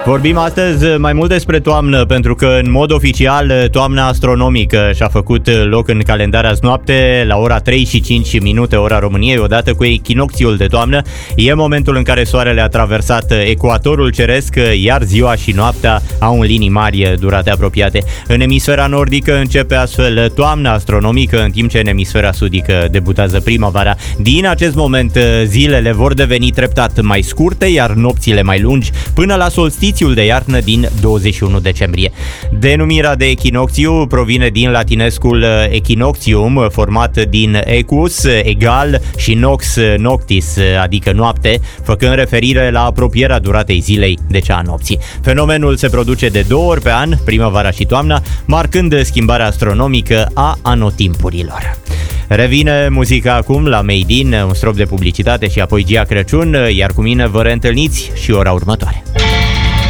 Vorbim astăzi mai mult despre toamnă, pentru că în mod oficial toamna astronomică și-a făcut loc în calendar azi noapte la ora 3:05 ora României, odată cu echinocțiul de toamnă. E momentul în care soarele a traversat ecuatorul ceresc, iar ziua și noaptea au în linii mari durate apropiate. În emisfera nordică începe astfel toamna astronomică, în timp ce în emisfera sudică debutează primăvara. Din acest moment zilele vor deveni treptat mai scurte, iar nopțile mai lungi, până la solstițiul de iarnă din 21 decembrie. Denumirea de echinocțiu provine din latinescul echinoctium, format din equus, egal, și nox, noctis, adică noapte, făcând referire la apropierea duratei zilei de cea a nopții. Fenomenul se produce de 2 ori pe an, primăvara și toamna, marcând schimbarea astronomică a anotimpurilor. Revine muzica acum la Made in, un strop de publicitate și apoi Gia Crăciun, iar cu mine vă reîntâlniți și ora următoare.